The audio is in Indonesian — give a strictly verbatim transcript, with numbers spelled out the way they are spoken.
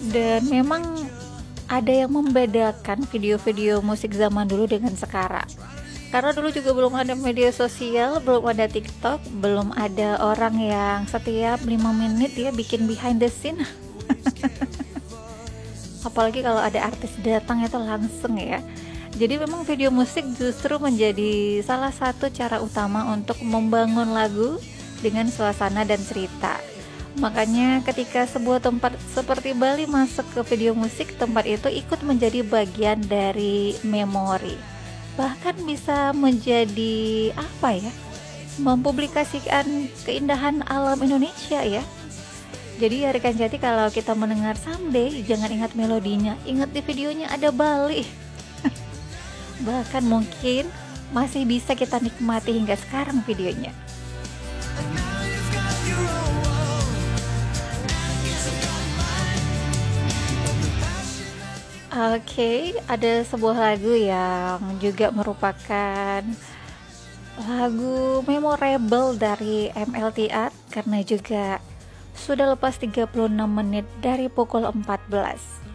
Dan memang ada yang membedakan video-video musik zaman dulu dengan sekarang. Karena dulu juga belum ada media sosial, belum ada TikTok, belum ada orang yang setiap lima menit dia bikin behind the scene. Apalagi kalau ada artis datang itu langsung ya. Jadi memang video musik justru menjadi salah satu cara utama untuk membangun lagu dengan suasana dan cerita. Makanya ketika sebuah tempat seperti Bali masuk ke video musik, tempat itu ikut menjadi bagian dari memori. Bahkan bisa menjadi apa ya? Mempublikasikan keindahan alam Indonesia ya. Jadi ya rekan Jati, kalau kita mendengar Someday, jangan ingat melodinya, ingat di videonya ada Bali. Bahkan mungkin masih bisa kita nikmati hingga sekarang videonya. Oke, okay, ada sebuah lagu yang juga merupakan lagu memorable dari M L T R karena juga sudah lepas tiga puluh enam menit dari pukul empat belas.